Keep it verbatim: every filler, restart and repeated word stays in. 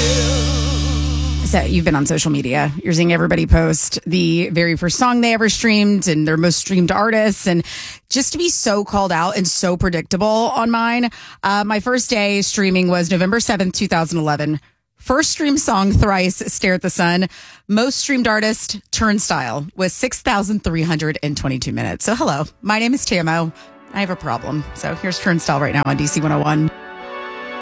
So you've been on social media. You're seeing everybody post the very first song they ever streamed and their most streamed artists. And just to be so called out and so predictable on mine, uh, my first day streaming was November seventh, twenty eleven. First streamed song, Thrice, Stare at the Sun. Most streamed artist, Turnstile, with six thousand three hundred twenty-two minutes. So hello, my name is Tamo. I have a problem. So here's Turnstile right now on D C one oh one.